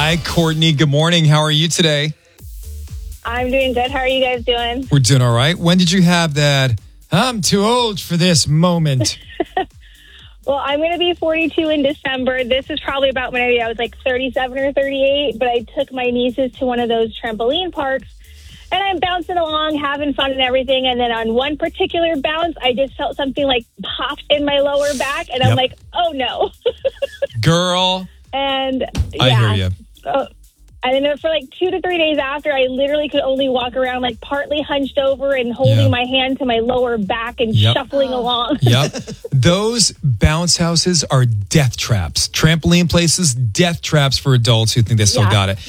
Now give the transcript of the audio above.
Hi, Courtney. Good morning. How are you today? I'm doing good. How are you guys doing? We're doing all right. When did you have that I'm too old for this moment? Well, I'm going to be 42 in December. This is probably about when I was like 37 or 38, but I took my nieces to one of those trampoline parks, and I'm bouncing along, having fun and everything, and then on one particular bounce, I just felt something like pop in my lower back, and I'm like, oh, no. Girl. And I hear you. And then for like 2 to 3 days after, I literally could only walk around like partly hunched over and holding my hand to my lower back and shuffling along. Those bounce houses are death traps. Trampoline places, death traps for adults who think they still got it.